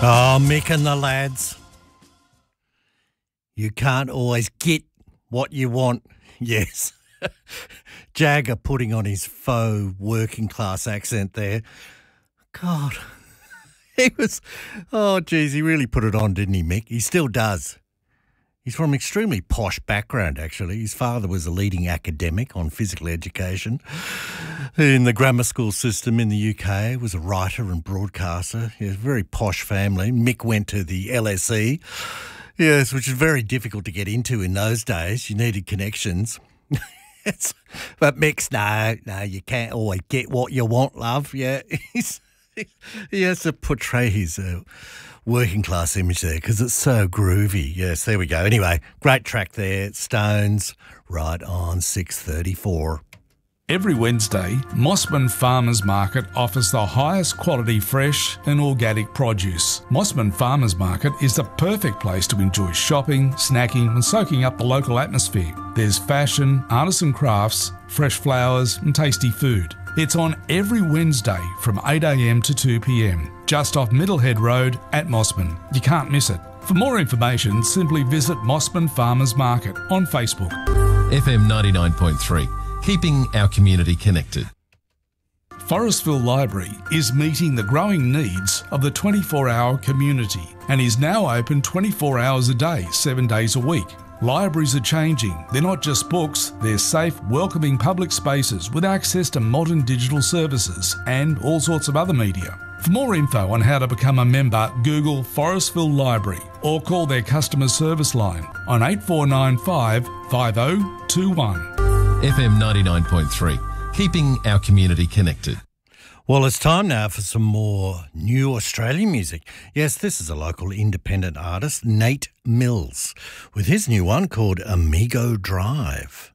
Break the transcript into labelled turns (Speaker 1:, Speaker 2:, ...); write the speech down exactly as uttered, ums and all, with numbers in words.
Speaker 1: Oh, Mick and the lads. You can't always get what you want. Yes. Jagger putting on his faux working class accent there. God. He was, oh, geez, he really put it on, didn't he, Mick? He still does. He's from an extremely posh background, actually. His father was a leading academic on physical education in the grammar school system in the U K. He was a writer and broadcaster. He was a very posh family. Mick went to the L S E, yes, which is very difficult to get into in those days. You needed connections. But Mick's, no, no, you can't always get what you want, love. Yeah, he's, he has to portray his uh, working class image there because it's so groovy. Yes, there we go. Anyway, great track there. Stones, right on six thirty-four.
Speaker 2: Every Wednesday, Mossman Farmers Market offers the highest quality fresh and organic produce. Mossman Farmers Market is the perfect place to enjoy shopping, snacking and soaking up the local atmosphere. There's fashion, artisan crafts, fresh flowers and tasty food. It's on every Wednesday from eight a m to two p m, just off Middlehead Road at Mossman. You can't miss it. For more information, simply visit Mossman Farmers Market on Facebook.
Speaker 3: F M ninety-nine point three, keeping our community connected.
Speaker 2: Forestville Library is meeting the growing needs of the twenty-four hour community and is now open twenty-four hours a day, seven days a week. Libraries are changing. They're not just books, they're safe, welcoming public spaces with access to modern digital services and all sorts of other media. For more info on how to become a member, Google Forestville Library or call their customer service line on eight four nine five, five oh two one.
Speaker 3: F M ninety-nine point three, keeping our community connected.
Speaker 1: Well, it's time now for some more new Australian music. Yes, this is a local independent artist, Nate Mills, with his new one called Amigo Drive.